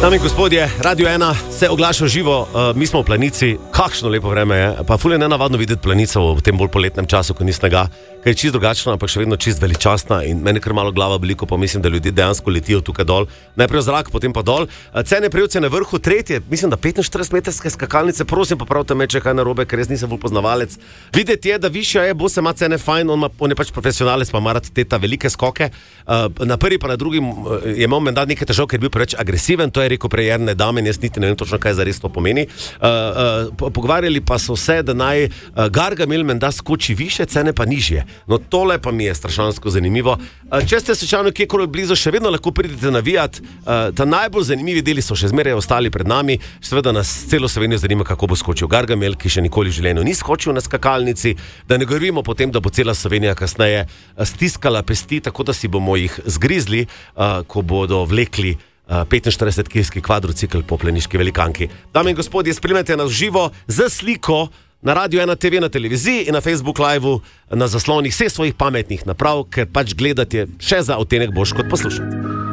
Dame in gospodje, Radio 1 se oglaša živo, mi smo v Planici, kakšno lepo vreme je, pa ful je nenavadno videti Planico v tem bolj poletnem času, ko ni snega, ker je čist drugačna, ampak še vedno čist veličastna in meni kar malo glava veliko, pa mislim, da ljudje dejansko letijo tukaj dol, najprej v zrak, potem pa dol. Cene prejevce na vrhu, tretje, mislim, da 45-metrske skakalnice, prosim, popravite me, če kaj narobe, ker jaz nisem bolj poznavalec. Videti je, da višja je, bo se ima cene fajn, on je pač profesionalec, pa mara te ta velike skoke. Na prvi pa na drugim je imel menda nekaj težav, ker je bil preveč agresiven, to je rekel prejerne dame in jaz niti ne vem točno, kaj zares to pomeni. Pogovarjali pa so se, da naj Gargamel menda skoči više, cene pa nižje. No tole pa mi je strašansko zanimivo. Če ste slučajno kjerkoli blizu, še vedno lahko pridete navijat. Ta najbolj zanimivi deli so še zmeraj ostali pred nami. Seveda nas celo Slovenijo zanima, kako bo skočil Gargamel, ki še nikoli v življenju ni skočil na skakalnici. Da ne govorimo potem, da bo cela Slovenija kasneje stiskala pesti, tako da si bomo jih zgrizli, ko bodo vlekli 45-kilski kvadrocikl po planiški velikanki. Dame in gospodje, spremljate nas živo z sliko na Radio 1 TV, na televiziji in na Facebook Live na zaslonih vseh svojih pametnih naprav, ker pač gledate še za odtenek boljš kot poslušati.